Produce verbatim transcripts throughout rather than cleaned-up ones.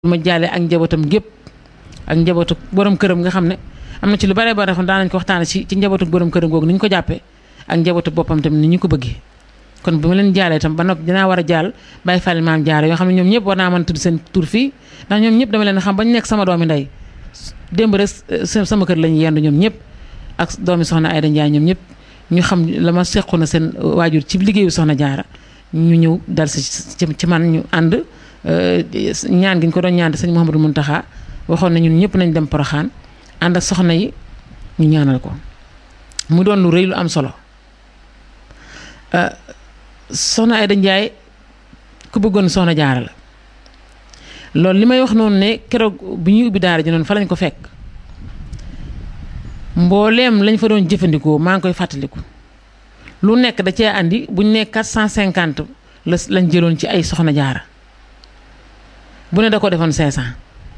ma jaale ak njabootam gépp ak njabootu borom këram nga xam ne am na ci lu bare bare xam daan nañ ko waxtaane ci ci njabootu borom këram googu ni ñu ko jàppee ak njabootu boppam tamit ni ñu ko bëggee kon bu ma leen jaalee tam ba noppi dinaa war a jaal Baye Fall Maam Jaara yoo xam ne ñoom ñëpp war naa mën tudd seen tur fii ndax ñoom ñëpp dama leen xam ba ñu nekk sama doomi ndey démb rek sama kër lañu yendu ñoom ñëpp ak doomi soxna Ayda Njaay ñoom ñëpp ñu xam la ma sequ na seen waajur ci liggéeyu soxna Jaara ñu ñëw dal si ci man ñu ànd ñaan gi ñu ko doon ñaan sëñ Mouhamadou Mountakha waxoon na ñun ñëpp nañ dem Poroxaan ànd ak soxna yi ñu ñaanal ko mu doon lu rëy lu am solo soxna Ayda Njaay ku bëggoon soxna Jaara la loolu li may wax noonu ne keroog bu ñuy ubbi daara ji noonu fa lañ ko fekk mbooleem lañ fa doon jëfandikoo maa ngi koy fàttaliku lu nekk da cee andi buñ ne quatre cent cinquante la lañ jëloon ci ay soxna Jaara bu ne da ko defoon cinq cent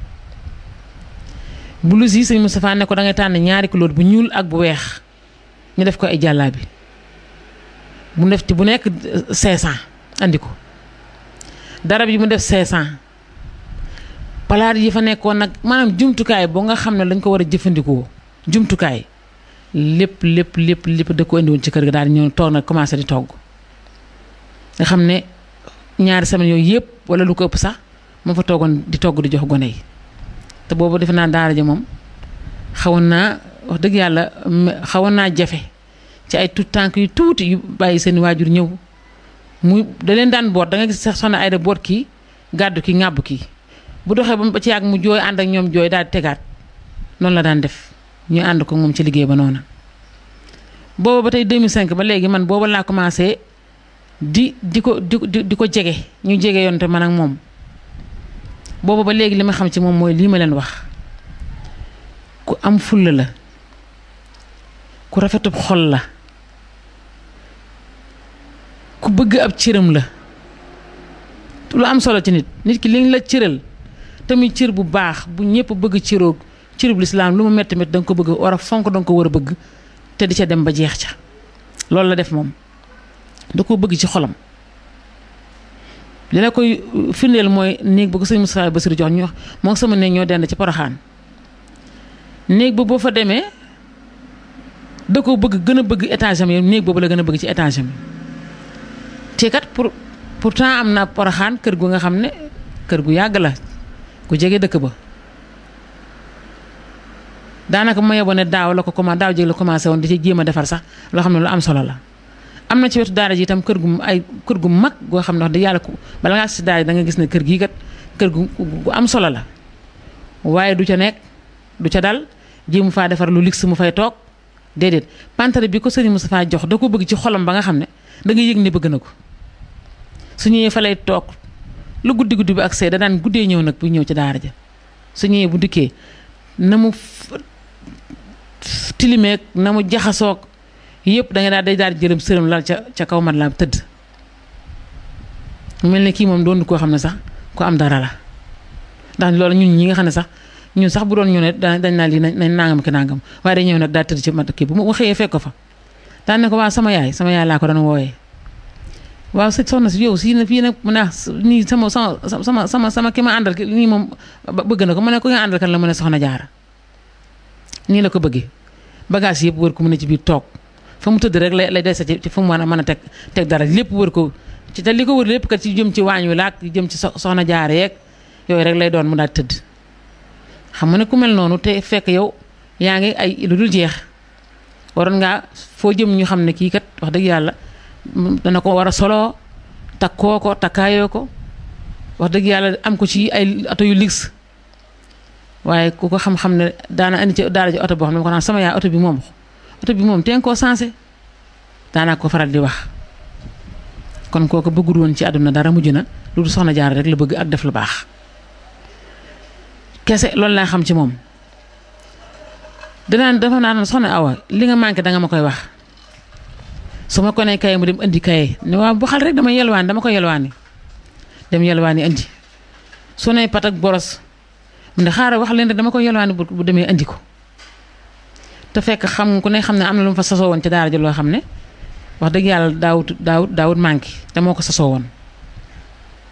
blouse yi sëñ Moustapha ne ko da ngay tànn ñaari couleur bu ñuul ak bu weex ñu def ko ay jàllaabi bu def ci bu nekk cinq cent andi ko darab yi mu def cinq cent palaat yi fa nekkoon nag maanaam jumtukaay boo nga xam ne lañ ko war a jëfandikoo jumtukaay lépp lépp lépp lépp da ko indiwoon ci kër ga daal di ñëw toog nag commencé di togg nga xam ne ñaari semaine yooyu yëpp wala lu ko ëpp sax moo fa toogoon di togg di jox gone yi te boobu defe naa daara ja moom xawoon naa wax dëgg yàlla xawoon naa jafe ci ay tout tànk yu tuuti yu bàyyi seen waajur ñëw muy da leen daan boot da nga gis sax soxna Ayda boot kii gàddu ki ŋàbb kii bu doxee ba ci yàgg mu jooy ànd ak ñoom jooy daal di tegaat noonu la daan def ñu ànd ko moom ci liggéey ba noona booba ba tey deux mille cinq ba léegi man booba laa commencé di di ko di di ko jege ñu jege yoon te man ak moom booba ba léegi li ma xam ci moom mooy lii ma leen wax ku am fulla la ku rafetub xol la ku bëgg ab cëram la lu am solo ci nit nit ki liñ la cëral tamit cër bu baax bu ñëpp bëgg cëroog cërub lislaam lu mu metti metti da nga ko bëgg war a fonk da nga ko war a bëgg te di ca dem ba jeex ca loolu la def moom da ko bëgg ci xolam li la koy firndeel mooy néeg ba ko sëñ Moustapha Bassirou jox ñu wax moo sama néeg ñoo dend ci Poroxaan néeg ba boo fa demee da ko bëgg gën a bëgg étage am néeg boobu la gën a bëgg ci étage am te kat pour pourtant am na Poroxaan kër gu nga xam ne kër gu yàgg la ku jege dëkk ba daanaka ma yeboo ne daaw la ko commencé daaw jég la commencé woon di ci jéem a defar sax loo xam ne lu am solo la am na ci wetu daara ji itam kër gu ay kër gu mag goo xam ne wax dëgg yàlla ku bala ngaa si daara ji da nga gis ne kër gii kat kër gu gu am solo la waaye du ca nekk du ca dal jéemu faa defar lu luxe mu fay toog déedéet pantere bi ko sëriñ Moustapha jox da ko bëgg ci xolam ba nga xam ne da nga yëg ne bëgg na ko su ñëwee fa lay toog lu guddi guddi bi ak see da daan guddee ñëw nag bu ñëw ci daara ja su ñëwee bu dikkee na mu tilimeeg na mu jaxasoog yëpp da nga daal day daal jërëm sërëm lal ca ca kaw mat la tëdd mel ne kii moom doon koo xam ne sax ko am dara la ndax loolu ñun ñi nga xam ne sax ñun sax bu doon ñu ne dañ naa lii nañ nangam ki nangam waaye day ñëw nag daal tëdd ci mat kii bu mu xëyee fekk ko fa daan ne ko waa sama yaay sama yaay laa ko doon wooyee waaw sëñ soxna si yow si na fii nag mu ne nii sama sama sama sama sama ki ma àndal nii moom bëgg na ko mu ne ko nga àndal kan la mu ne soxna Jaara nii la ko bëggee bagage yëpp wër ko mu ne ci biir toog fa mu tëdd rek lay lay dese ci fa mu mën a mën a teg teg dara lépp wër ko ci te li ko wër lépp kat ci jëm ci waañ wi laak jëm ci soxna Jaara yeeg yooyu rek lay doon mu daal tëdd xam nga ne ku mel noonu te fekk yow yaa ngi ay lu dul jeex waroon ngaa foo jëm ñu xam ne kii kat wax dëgg yàlla dana ko war a soloo takkoo ko takkaayoo ko wax dëgg yàlla am ko ci ay oto yu luxe waaye ku ko xam-xam ne daana indi ci daara ji oto boo xam ne ko naan sama yaay oto bi moom oto bi moom teen koo sensé daanaa ko faral di wax kon kooku bëggul woon ci àdduna dara mujj na lu du soxna Jaara rek la bëgg ak def lu baax kese loolu laa xam ci moom danaan dafa naan soxna Awa li nga manqué danga ma koy wax su ma ko nee kaye mu dem indi kaye ne waaw bu xal rek dama yelwaani dama ko yelwaani dem yelwaani indi su ne pat ak boros mu ne xaaral wax leen rek dama ko yelwaani bu demee indi ko te fekk xam ku ne xam ne am na lu mu fa sasoo woon ci daara ji loo xam ne wax dëgg yàlla daawut daawut daawut manqué te moo ko sasoo woon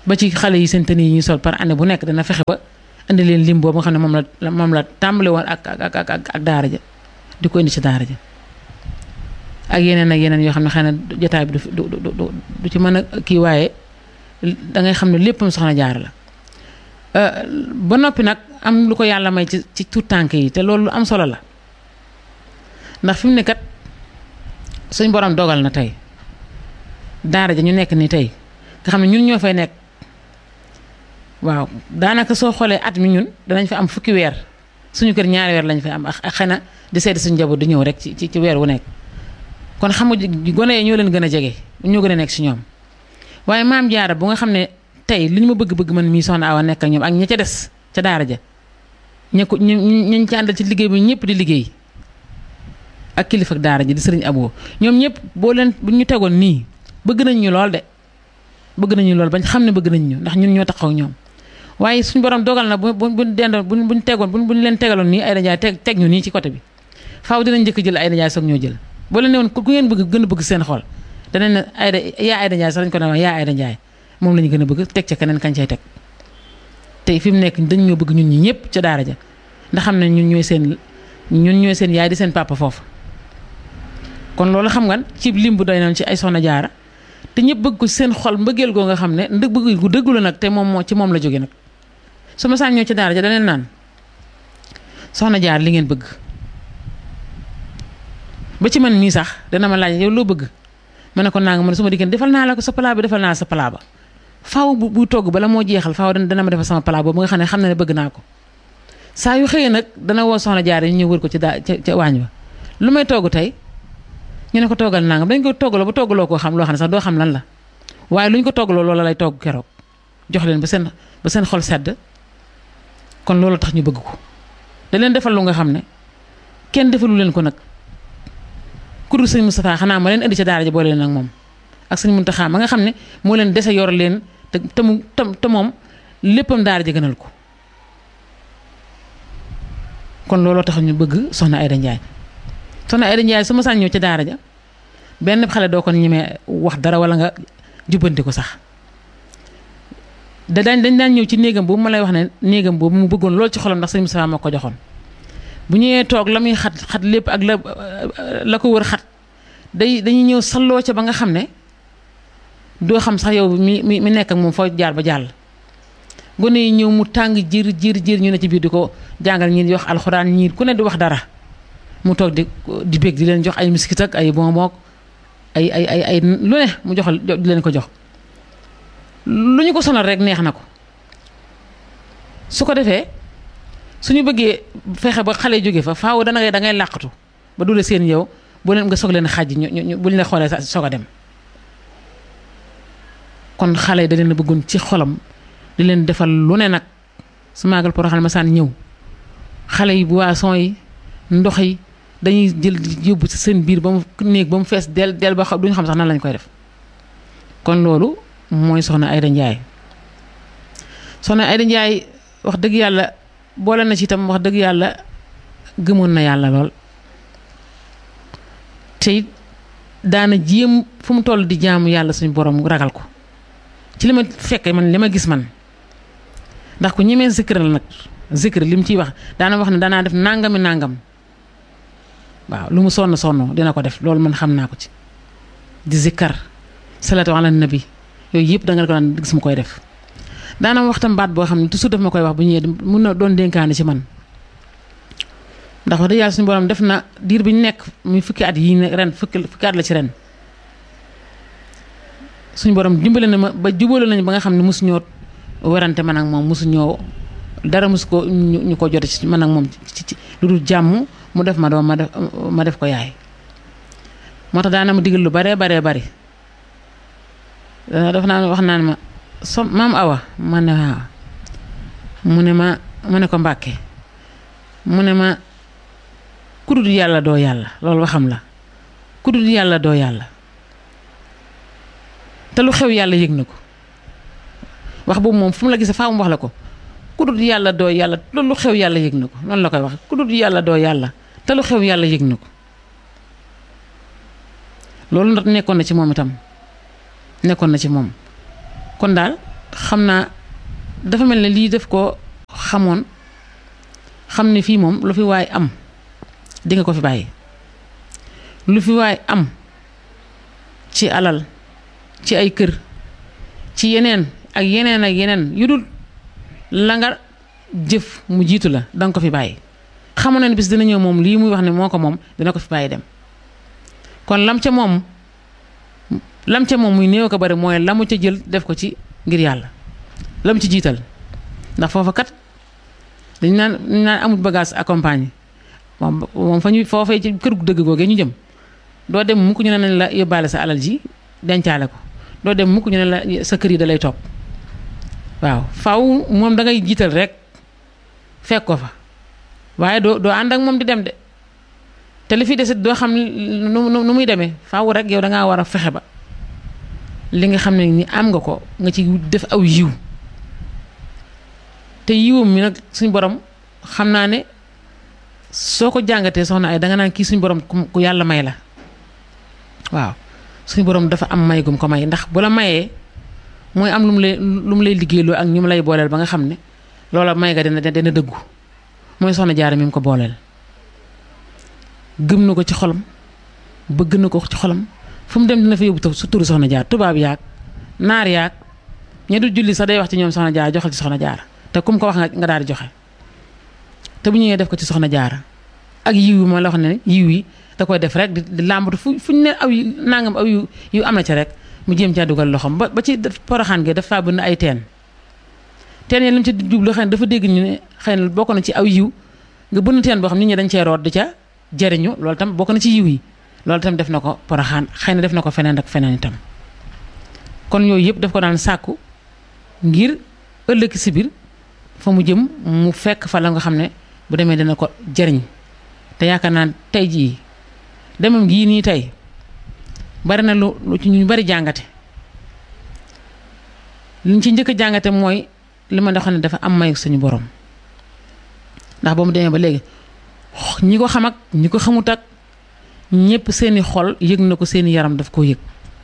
ba ci xale yi seen tenue yi ñuy sol par année bu nekk dana fexe ba indi leen lim boobu nga xam ne moom la moom la tàmbale woon ak ak ak ak daara ja di ko indi ci daara ja ak yeneen ak yeneen yoo xam ne xëy na jotaay bi du du du du ci mën a kii waaye da ngay xam ne léppam soxna Jaara la ba noppi nag am lu ko yàlla may ci ci tout tànk yi te loolu lu am solo la ndax fi mu ne kat suñ borom dogal na tey daara ja ñu nekk nii tey nga xam ne ñun ñoo fay nekk waaw daanaka soo xoolee at mi ñun danañ fa am fukki weer suñu kër ñaari weer lañ fay am ak xëy na di seeti suñu njaboot di ñëw rek ci ci weer wu nekk kon xam nga gone yi ñoo leen gën a jege ñoo gën a nekk si ñoom waaye maam Jaara bu nga xam ne tey li ñu ma bëgg-bëgg man mii soxna Awa nekk ak ñoom ak ña ca des ca daara ja ña ko ñu ñu ci àndal ci liggéey bi ñëpp di liggéey ak kilifa ak daara ji di sëriñ Abo ñoom ñëpp boo leen bu ñu tegoon nii bëgg nañ ñu lool de bëgg nañ ñu lool bañ xam ne bëgg nañ ñu ndax ñun ñoo taxaw ak ñoom waaye suñu borom dogal na bu bu bu dendoon bu buñ tegoon bu buñ leen tegaloon nii Aïda Ndiaye teg teg ñu nii ci côté bi faaw dinañ njëkk jël Aïda Ndiaye soog ñoo jël boo leen ne woon ku ngeen bëgg gën a bëgg seen xol danañ ne Aïda yaa Aïda Ndiaye sax dañ ko ne wax yaa Aïda Ndiaye moom la ñu gën a bëgg teg ca keneen kañ cay teg tey fi mu nekk dañ ñoo bëgg ñun ñi ñëpp ca daara ja ndax xam ne ñun ñooy seen ñun ñooy seen yaay di seen papa foofu kon loolu xam nga ci lim bu doy noonu ci ay soxna Jaara te ñëpp bëgg ko seen xol mbëggeel goo nga xam ne ndëg bëgg gu dëggu la nag te moom moo ci moom la jóge nag su ma saan ñëw ci daara ja da leen naan soxna Jaara li ngeen bëgg ba ci man mii sax dana ma laaj yow loo bëgg ma ne ko naa nga man su ma diggante defal naa la ko sa plat bi defal naa sa plat ba faaw bu bu togg bala moo jeexal faaw dana ma defal sama plat boobu nga xam ne xam na ne bëgg naa ko saa yu xëyee nag dana woo soxna Jaara ñu ñëw wër ko ci daa ca ca waañ ba lu may togg tey ñu ne ko toggal naa nga dañ ko toggaloo ba toggaloo koo xam loo xam ne sax doo xam lan la waaye lu ñu ko toggaloo loola lay togg keroog jox leen ba seen ba seen xol sedd kon loolu tax ñu bëgg ko da leen defal lu nga xam ne kenn defalu leen ko nag ku dul sëñ Moustapha xanaa ma leen indi ca daara ji boole leen ak moom ak sëñ Muntaxa ma nga xam ne moo leen dese yor leen te te mu te moom léppam daara ji gënal ko kon looloo tax ñu bëgg soxna Aïda Ndiaye soxna Aïda Ndiaye su ma saan ñëw ca daara ja benn xale doo ko ñemee wax dara wala nga jubbanti ko sax da daañ dañ daan ñëw ci néegam boobu ma lay wax ne néegam boobu mu bëggoon lool ci xolam ndax sëñ Moustapha moo ko joxoon bu ñëwee toog la muy xat xat lépp ak la la ko wër xat day dañuy ñëw salloo ca ba nga xam ne doo xam sax yow mi mi mi nekk ak moom foo jaar ba jàll gone yi ñëw mu tàng jiir jiir jiir ñu ne ci biir di ko jàngal ñii di wax alxuraan ñii ku ne di wax dara mu toog di di bég di leen jox ay miskit ak ay bonbon ay ay ay ay lu ne mu joxal di leen ko jox lu ñu ko sonal rek neex na ko su ko defee suñu bëggee fexe ba xale jóge fa faaw dana ngay da ngay làqatu ba dule seen yow bu leen nga soog leen xàjj ñu ñu bu ñu la xoolee soog a dem kon xale yi da leen a bëggoon ci xolam di leen defal lu ne nag su maagal Porokhane ma saan ñëw xale yi boisson yi ndox yi dañuy jël yóbbu ci seen biir ba mu néeg ba mu fees del del ba duñu xam sax nan lañ koy def kon loolu mooy soxna Aïda Ndiaye soxna Aïda Ndiaye wax dëgg yàlla boole na ci itam wax dëgg yàlla gëmoon na yàlla lool te it daana jéem fu mu toll di jaamu yàlla suñu borom ragal ko ci li ma fekkee man li ma gis man ndax ku ñemee zikr la nag zikr li mu ciy wax daana wax ne danaa def nangami nangam waaw lu mu sonn sonn dina ko def loolu man xam naa ko ci di zikkar salatu ala nabi yooyu yëpp da nga ko daan gis mu koy def daana waxtam baat boo xam ne toujours daf ma koy wax bu ñëwee mun na doon dénkaane ci man ndax wax dëgg yàlla suñu borom def na diir bi ñu nekk muy fukki at yii ne ren fukki fukki at la ci ren suñu borom dimbale na ma ba jubale nañu ba nga xam ne mosu ñoo werante man ak moom mosu ñoo dara mosu ko ñu ko jote ci man ak moom ci ci lu dul jàmm mu def ma doom ma def ma def ko yaay moo tax daana ma digal lu baree baree bari dafa naa wax naan ma so maam Awa ma ne waaw mu ne ma mu ne ko Mbàkke mu ne ma kudul yàlla doo yàlla loolu waxam la kudul yàlla doo yàlla te lu xew yàlla yëg na ko wax boobu moom fu mu la gisee faa mu wax la ko kudul yàlla doo yàlla loolu lu xew yàlla yëg na ko noonu la koy wax kudul yàlla doo yàlla te lu xew yàlla yëg na ko loolu ndax nekkoon na ci moom itam nekkoon na ci moom kon daal xam naa dafa mel ne lii def ko xamoon xam ne fii moom lu fi waay am di nga ko fi bàyyi lu fi waay am ci alal ci ay kër ci yeneen ak yeneen ak yeneen yu dul la nga jëf mu jiitu la danga ko fi bàyyi xamoon na ne bis dina ñëw moom lii muy wax ne moo ko moom dina ko fi bàyyi dem kon lam ca moom lam ca moom muy néew ko bari mooy la mu ca jël def ko ci ngir yàlla la mu ci jiital ndax foofa kat dañ naan dañ naan amul bagage accompagné moom moom fa ñuy foofee ci kër gu dëgg googee ñu jëm doo dem mukk ñu ne nañ la yóbbaale sa alal ji dencaale ko doo dem mukk ñu ne la sa kër yi da lay topp waaw faaw moom da ngay jiital rek fekk ko fa waaye doo doo ànd ak moom di dem de te li fi desit doo xam nu nu muy demee faaw rek yow da ngaa war a fexe ba li nga xam ne ni am nga ko nga ci def aw yiw te yiwam mi nag suñ borom xam naa ne soo ko jàngatee soxna ay danga naan kii suñ borom ku yàlla may la waaw suñ borom dafa am may gum ko may ndax bu la mayee mooy am lu mu lay lu mu lay liggéeyloo ak ñu mu lay booleel ba nga xam ne loola may ga dina dina dëggu mooy soxna Jaara mi mu ko booleel gëm na ko ci xolam bëgg na ko ci xolam fu mu dem dina fa yóbbu su turu soxna Jaara tubaab yaag naar yaag ña du julli sax day wax ci ñoom soxna Jaara joxal ci soxna Jaara te kum ko wax nga daal di joxe te bu ñëwee def ko ci soxna Jaara ak yiw yi ma la wax ne yiw yi da koy def rek di làmbatu fu fuñ ne aw yu nangam aw yu yu am na ci rek mu jéem caa dugal loxoom ba ba ci Poroxaan gi dafa bëgg ay teen teen yi li mu ci jublu xëy na dafa dégg ñu ne xëy na bokk na ci aw yiw nga bënn teen boo xam nit ñi dañ cee root di ca jëriñu loolu tam bokk na ci yiw yi loolu tam def na ko Poroxaan xëy na def na ko feneen ak feneen itam kon yooyu yëpp daf ko daan sàkku ngir ëllëg si biir fa mu jëm mu fekk fa la nga xam ne bu demee dina ko jëriñ te yaakaar naa tey jii demam gii nii tey bari na lu lu ci ñu bari jàngate liñ ci njëkk a jàngate mooy li ma xam ne dafa am may suñu borom ndax ba mu demee ba léegi ñi ko xam ak ñi ko xamut ak ñëpp seeni xol yëg na ko seeni yaram daf koo yëg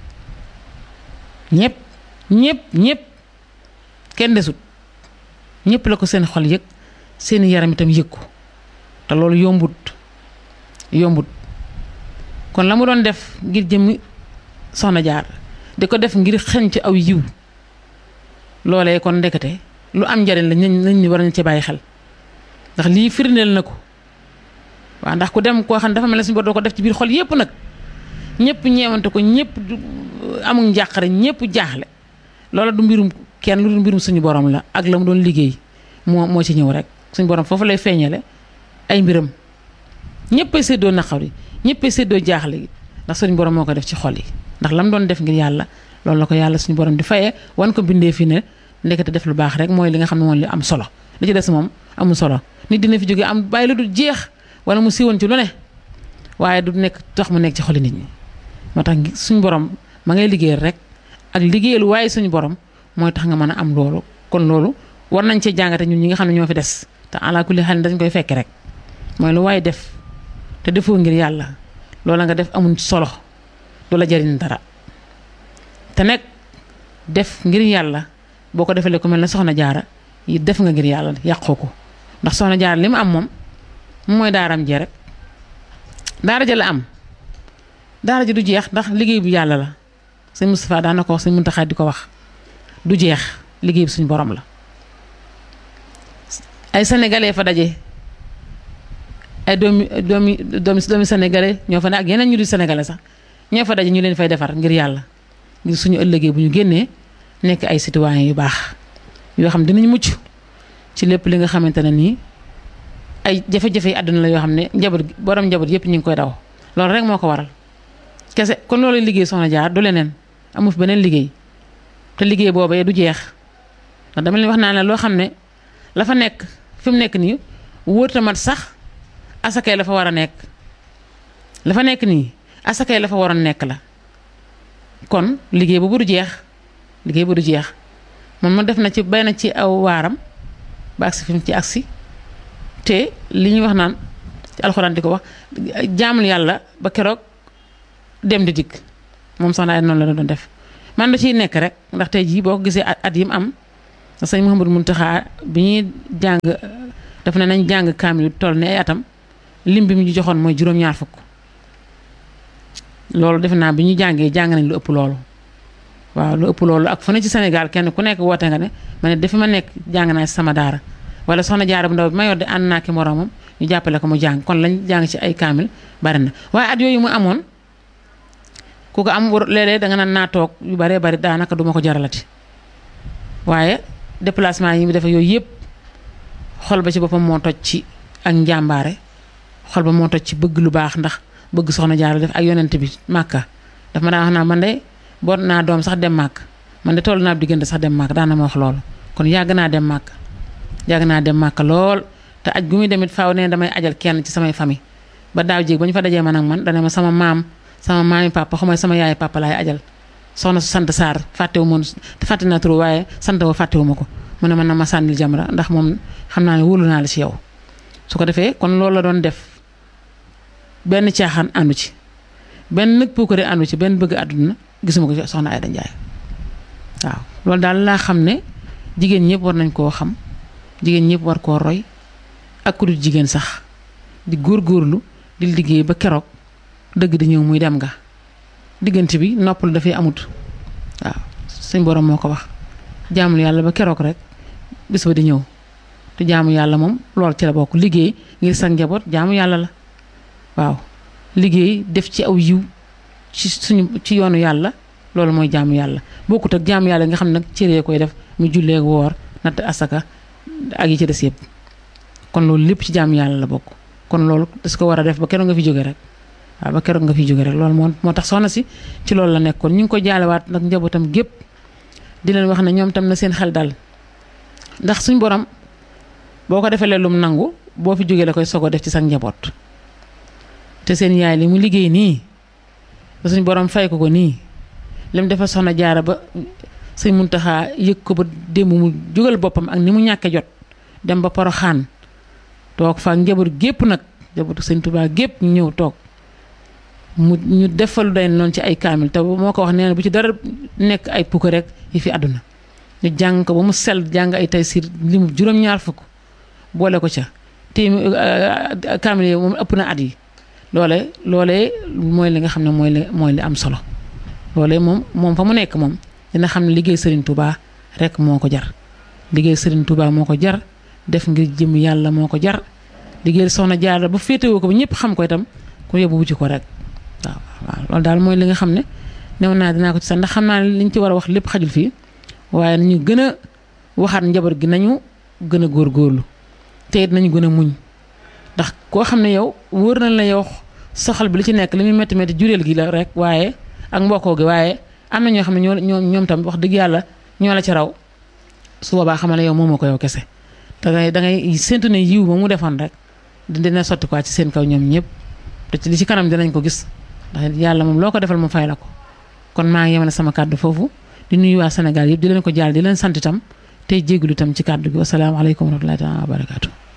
ñëpp ñëpp ñëpp kenn desut ñëpp la ko seen xol yëg seeni yaram itam yëg ko te loolu yombut yombut kon la mu doon def ngir jëmmi soxna Jaara di ko def ngir xeñ ci aw yiw loolee kon ndekete lu am njariñ la nañ ñi war nañ ci bàyyi xel ndax lii firndeel na ko waaw ndax ku dem koo xam ne dafa mel ne suñu bor doo ko def ci biir xol yépp nag ñëpp ñeewante ko ñëpp amul njàqare ñëpp jaaxle loola du mbirum kenn lu du mbirum suñu borom la ak la mu doon liggéey moo moo ci ñëw rek suñu borom foofu lay feeñale ay mbiram ñëppay séddoo naqar yi ñëppay séddoo jaaxle gi ndax suñu borom moo ko def ci xol yi ndax la mu doon def ngir yàlla loolu la ko yàlla suñu borom di fayee wan ko bindee fi ne ndekete def lu baax rek mooy li nga xam ne moom li am solo li ci des moom amul solo nit dina fi jógee am bàyyi lu du jeex wala mu siiwoon ci lu ne waaye du nekk tax mu nekk ci xoli nit ñi moo tax suñu borom ma ngay liggéeyal rek ak liggéeyal waaye suñu borom mooy tax nga mën a am loolu kon loolu war nañ cee jàngate ñun ñi nga xam ne ñoo fi des te ala kulli xel dañ koy fekke rek mooy lu waaye def te defoo ngir yàlla loola nga def amul solo du la jariñ dara te nekk def ngir yàlla boo ko defalee ku mel ne soxna Jaara yi def nga ngir yàlla yàqoo ko ndax soxna Jaara li mu am moom mooy daaram jee rek daara ja la am daara ji du jeex ndax liggéey bu yàlla la sëñ Moustapha daan na ko wax sëñ Muntaxa di ko wax du jeex liggéey bi suñu borom la ay sénégalais fa daje ay doomi doomi doomi doomi sénégalais ñoo fa ne ak yeneen ñu di sénégalais sax ñoo fa daje ñu leen fay defar ngir yàlla ngir suñu ëllëgee bu ñu génnee nekk ay citoyens yu baax yoo xam dinañ mucc ci lépp li nga xamante ne nii ay jafe-jafe yi àdduna la yoo xam ne njaboot borom njaboot yëpp ñu ngi koy daw loolu rek moo ko waral kese kon loolu liggéey soxna Jaara du leneen amu fi beneen liggéey te liggéey boobee du jeex ndax dama leen wax naa ne loo xam ne la fa nekk fi mu nekk nii wóor mat sax asakay la fa war a nekk la fa nekk nii asakay la fa waroon nekk la kon liggéey boobu du jeex liggéey bu du jeex moom ma def na ci bay na ci aw waaram ba agsi fi mu ci agsi te li ñuy wax naan ci alxuraan di ko wax jaamul yàlla ba keroog dem di dikk moom soxna ay noonu la doon def man da ciy nekk rek ndax tey jii boo ko gisee at yi mu am sëñ Mouhamadou Mountakha bi ñuy jàng daf ne nañ jàng kaamil yu toll ne ay atam lim bi mu ñu joxoon mooy juróom-ñaar fukk loolu defe naa bi ñu jàngee jàng nañ lu ëpp loolu waaw lu ëpp loolu ak fu ne ci Sénégal kenn ku nekk woote nga ne ma ne dafa ma nekk jàng naa ci sama daara wala soxna jaara bu ndaw bi ma yor de ànd naa ki moroomam ñu jàppale ko mu jàng kon lañ jàng ci ay kaamil bari na waaye at yooyu mu amoon ku ko am léeg-léeg da nga naan naa toog yu baree bari daanaka duma ko jaralati waaye déplacement yi mu defe yooyu yëpp xol ba ci boppam moo toj ci ak njàmbaare xol ba moo toj ci bëgg lu baax ndax bëgg soxna jaara def ak yonent bi màkka daf ma daan wax naa man de boot naa doom sax dem màkk man de toll naa diggante sax dem màkk daan na ma wax loolu kon yàgg naa dem màkk yàgg naa dem màkk lool te aj gu muy demit faaw ne damay ajal kenn ci samay famille ba daaw jéeg ba ñu fa dajee man ak man dana ma sama maam sama maami papa xamay sama yaay papa laay ajal soxna su sant Sarr fàttewu moon fàtte naa tur waaye sant wa fàttewu ma ko mu ne man na ma sànnil Jamra ndax moom xam naa ne wóolu naa la ci yow su ko defee kon loolu la doon def benn caaxaan àndu ci benn nag puukare àndu ci benn bëgg àdduna gisuma ko ci soxna Aïda Ndiaye waaw loolu daal laa xam ne jigéen ñëpp war nañ koo xam jigéen ñëpp war koo roy ak ku dul jigéen sax di góorgóorlu di liggéey ba keroog dëgg di ñëw muy dem nga diggante bi noppal dafay amut waaw suñ borom moo ko wax jaamul yàlla ba keroog rek bis ba di ñëw te jaamu yàlla moom lool ci la bokk liggéey ngir sa njaboot jaamu yàlla la waaw liggéey def ci aw yiw ci suñu ci yoonu yàlla loolu mooy jaamu yàlla bokkut ak jaamu yàlla nga xam ne nag cëree koy def mu jullee woor natt asaka ak yi ci des yëpp kon loolu lépp ci jaamu yàlla la bokk kon loolu das ko war a def ba keroog nga fi jóge rek waaw ba keroog nga fi jóge rek loolu moo moo tax soxna si ci loolu la nekkoon ñu ngi ko jaalewaat nag njabootam gépp di leen wax ne ñoom tam na seen xel dal ndax suñ borom boo ko defee lum nangu boo fi jógee la koy sogo def ci sa njaboot te seen yaay li mu liggéey nii ba suñ borom fay ko ko nii lim defal soxna jaara ba sëñ Muntaxa yëg ko ba démb mu jógal boppam ak ni mu ñàkke jot dem ba Poroxaan toog fa njaboot gépp nag njabootu sëñ Tuubaa gépp ñu ñëw toog mu ñu defalu day noonu ci ay kaamil te moo ko wax nee na bu ci dara nekk ay pukk rek yi fi àdduna ñu jàng ko ba mu sell jàng ay taysiir li mu juróom-ñaar fukk boole ko ca te kaamil yi moom ëpp na at yi loole loolee mooy li nga xam ne mooy li mooy li am solo loolee moom moom fa mu nekk moom dina xam ne liggéey Serigne Touba rek moo ko jar liggéey Serigne Touba moo ko jar def ngir jëm yàlla moo ko jar liggéey soxna Jaara ba féetewoo ko ba ñëpp xam ko itam ku yóbbu wuti ko rek waaw waaw loolu daal mooy li nga xam ne new naa dinaa ko ci sax ndax xam naa ne liñ ci war a wax lépp xajul fii waaye nañu gën a waxaat njaboot gi nañu gën a góorgóorlu te it nañu gën a muñ ndax koo xam ne yow wóor na la yow soxal bi li ci nekk li muy métti métti jureel gi la rek waaye ak mbokkoo gi waaye am na ñoo xam ne ñoo ñoo ñoom tam wax dëgg yàlla ñoo la ci raw su boobaa xamal ne yow moomoo ko yow kese da ngay da ngay séntu ne yiw ba mu defoon rek dina sotti quoi ci seen kaw ñoom ñëpp te ci li ci kanam dinañ ko gis ndax yàlla moom loo ko defal mu fay la ko kon maa ngi yemale sama kàddu foofu di nuyu waa Sénégal yëpp di leen ko jaal di leen sant itam tey jégalu itam ci kàddu gi wasalaamaaleykum wa rahmatullahi taala wa barakaatu